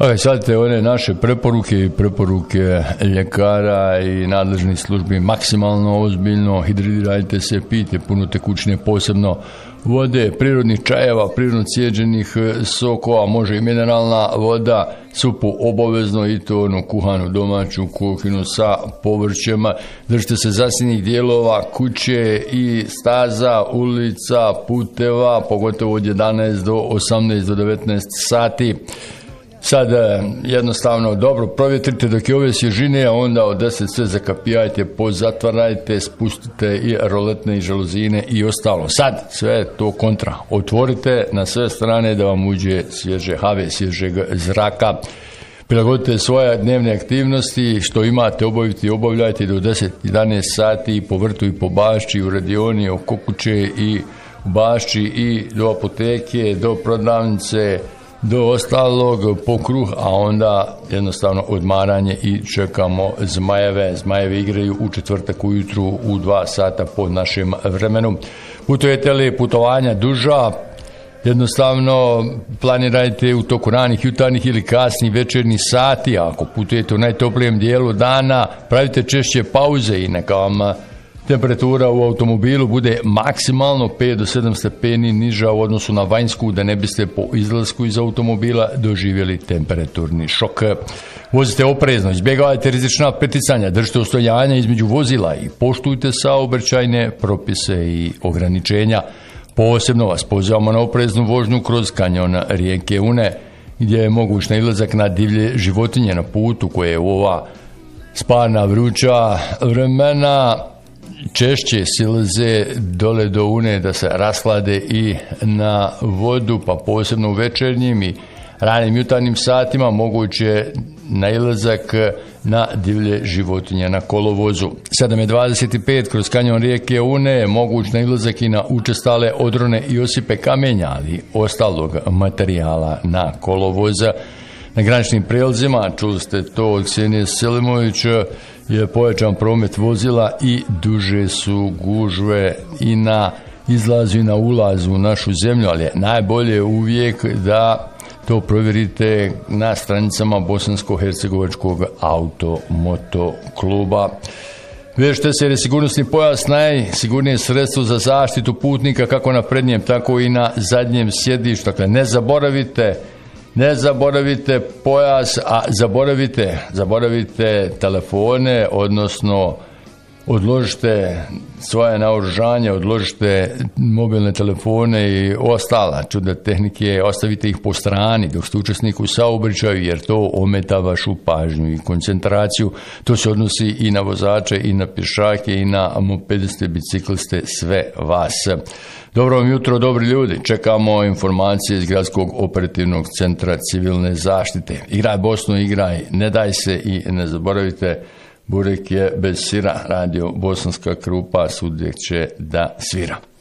Shvatite one naše preporuke i preporuke ljekara i nadležnih službi maksimalno ozbiljno, hidratirajte se, pijte puno tekućine, posebno vode, prirodnih čajeva, prirodno cijeđenih sokova, može i mineralna voda, supu obavezno i to onu kuhanu domaću kuhinu sa povrćema. Držite se zasjednih dijelova kuće i staza, ulica, puteva, pogotovo od 11 do 18 do 19 sati. Sad jednostavno dobro provjetrite dok je ove svježine, a onda od 10 sve zakapijajte, pozatvarajte, spustite i roletne i žaluzine i ostalo. Sad sve to kontra. Otvorite na sve strane da vam uđe svježe have, svježeg zraka. Prilagodite svoje dnevne aktivnosti, što imate obaviti, obavljajte do 10-11 sati po vrtu i po bašči, u radioni, oko kuće i u bašči i do apoteke, do prodavnice, do ostalog po kruh, a onda jednostavno odmaranje i čekamo zmajeve. Zmajevi igraju u četvrtak ujutru u 2 sata po našem vremenu. Putujete li putovanja duža, jednostavno planirajte u toku ranih jutarnjih ili kasnih večernjih sati. Ako putujete u najtoplijem dijelu dana, pravite češće pauze i neka vam temperatura u automobilu bude maksimalno 5 do 7 stepeni niža u odnosu na vanjsku, da ne biste po izlasku iz automobila doživjeli temperaturni šok. Vozite oprezno, izbjegavajte rizična preticanja, držite ustojanja između vozila i poštujte saobraćajne propise i ograničenja. Posebno vas pozivamo na opreznu vožnju kroz kanjon rijeke Une, gdje je moguć nailazak na divlje životinje na putu koje je u ova sparna vruća vremena češće silaze dole do Une da se rashlade i na vodu, pa posebno u večernjim i ranim jutarnjim satima moguće nailazak na divlje životinje na kolovozu. 7:25 kroz kanjon rijeke Une moguć nailazak i na učestale odrone i osipe kamenja, ali ostalog materijala na kolovoza. Na graničnim prijelazima, čuli ste to od Ksenije Selimovića, je pojačan promet vozila i duže su gužve i na izlazu i na ulazu u našu zemlju, ali je najbolje uvijek da to provjerite na stranicama Bosansko-hercegovačkog automoto kluba. Vežite se jer je sigurnosni pojas najsigurnije sredstvo za zaštitu putnika kako na prednjem, tako i na zadnjem sjedištu. Dakle, ne zaboravite pojas, a zaboravite telefone, odnosno odložite svoje naoružanje, odložite mobilne telefone i ostala čuda tehnike, ostavite ih po strani dok ste učesnik u saobraćaju, jer to ometa vašu pažnju i koncentraciju. To se odnosi i na vozače, i na pješake, i na mopediste, bicikliste, sve vas. Dobro vam jutro, dobri ljudi. Čekamo informacije iz Gradskog operativnog centra civilne zaštite. Igraj Bosnu, igraj, ne daj se i ne zaboravite, burek je bez sira. Radio Bosanska Krupa svugdje će da svira.